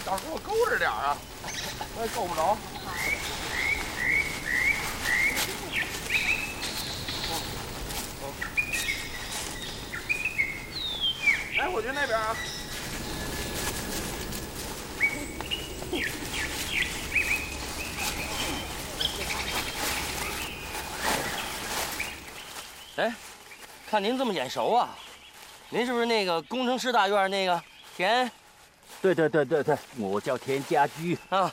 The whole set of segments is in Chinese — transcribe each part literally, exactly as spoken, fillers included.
到时候勾着点啊，我也够不着。哎，我去那边啊。 哎，看您这么眼熟啊，您是不是那个工程师大院那个田？ 对对对对对，我叫田家驹啊。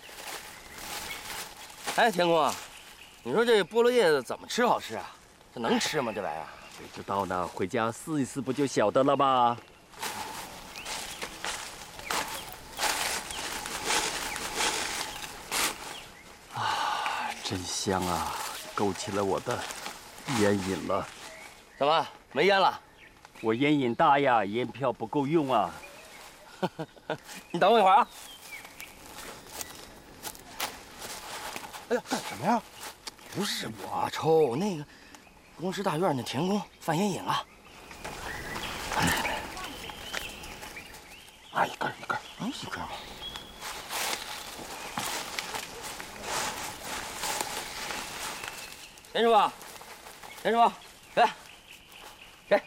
哎，田工啊，你说这菠萝叶子怎么吃好吃啊？这能吃吗？这玩意儿？ 谁知道呢？回家试一试不就晓得了吗？啊，真香啊，勾起了我的烟瘾了。 怎么没烟了？ 我烟瘾大呀，烟票不够用啊。 你等我一会儿啊。 哎呀，干什么呀？ 不是我抽，那个工师大院那田工犯烟瘾了。 啊，一根一根， 嗯，一根吗？田师傅，田师傅，来，给。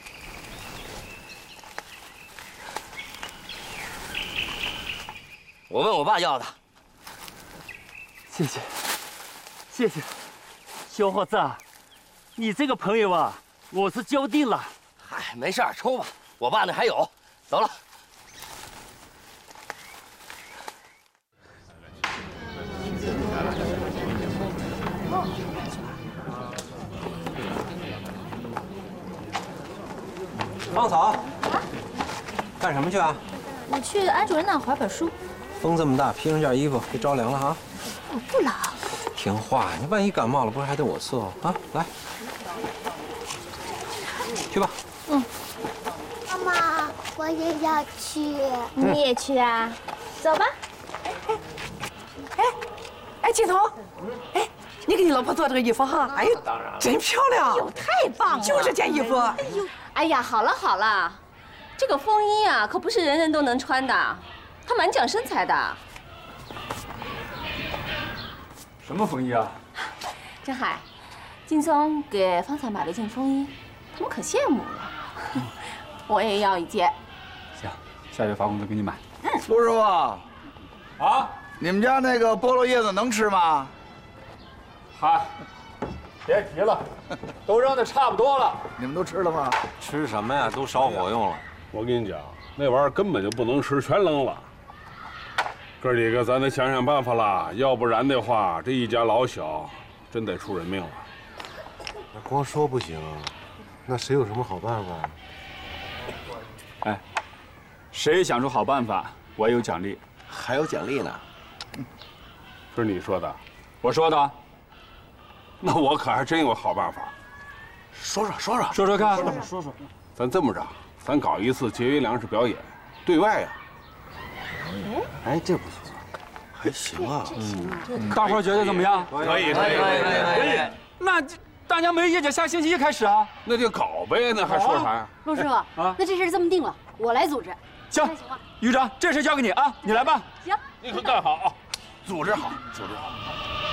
我问我爸要的。 谢谢，谢谢，小伙子，你这个朋友啊，我是交定了。 嗨，没事儿，抽吧。我爸那还有，走了。 芳草，啊，干什么去啊？ 我去安主任那怀本书。 风这么大，披上件衣服，别着凉了啊。 我不冷。 听话，你万一感冒了，不是还得我伺候啊？来，去吧。 嗯。 妈妈，我也要去。 你也去啊？走吧。 哎哎哎哎，金童，哎，你给你老婆做这个衣服哈？哎呦，真漂亮！ 哎呦，太棒了！ 就这件衣服。哎呦，哎呀，好了好了，这个风衣啊，可不是人人都能穿的，它蛮讲身材的。 什么风衣啊？ 振海，金松给芳草买了件风衣，他们可羡慕了。我也要一件。 行，下月发工资给你买。 嗯， 陆师傅， 啊， 你们家那个菠萝叶子能吃吗？ 嗨，别提了，都扔的差不多了。 你们都吃了吗？ 吃什么呀？都烧火用了。 我跟你讲，那玩意儿根本就不能吃，全扔了。哥几个，咱得想想办法啦，要不然的话，这一家老小真得出人命了。 那光说不行，那谁有什么好办法？ 哎，谁想出好办法，我有奖励。 还有奖励呢？ 是你说的？ 我说的。 那我可还真有好办法。 说说说说说说看， 说说说说。咱这么着，咱搞一次节约粮食表演，对外呀。 哎，这不错， 还行啊。 嗯，大伙觉得怎么样？ 可以可以可以可以。 那大家没意见，下星期一开始啊。 那就搞呗，那还说啥呀？ 陆师傅啊，那这事这么定了，我来组织。 行，局长，这事交给你啊，你来办。 行， 你可干好啊， 组织好，组织好。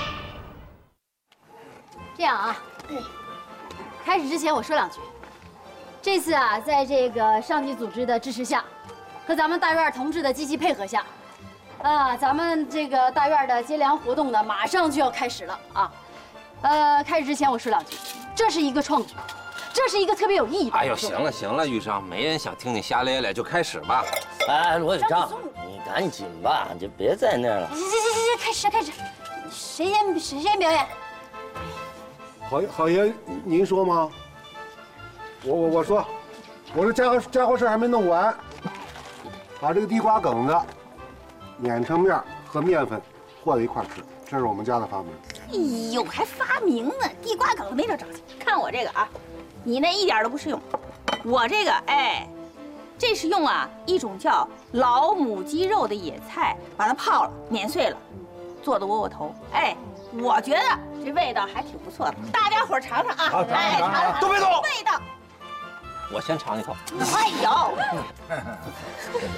这样啊，嗯，开始之前我说两句。这次啊，在这个上级组织的支持下，和咱们大院同志的积极配合下，啊，咱们这个大院的接粮活动呢，马上就要开始了啊。呃，开始之前我说两句，这是一个创举，这是一个特别有意义的。 哎呦，行了行了，玉生，没人想听你瞎咧咧，就开始吧。 哎，罗有章，你赶紧吧，你就别在那儿了。 行行行行，开始开始，谁先谁先表演？ 郝郝爷，您说吗？我我我说，我这家伙家伙事还没弄完，把这个地瓜梗子碾成面和面粉和在一块吃，这是我们家的发明。 哎呦，还发明呢？地瓜梗子没这长去。看我这个啊，你那一点都不适用。我这个，哎，这是用啊一种叫老母鸡肉的野菜，把它泡了，碾碎了，做的窝窝头。哎，我觉得这味道还挺不错的，大家伙尝尝啊！ 好，尝尝尝尝，都别动， 味道。 我先尝一口。 哎呦，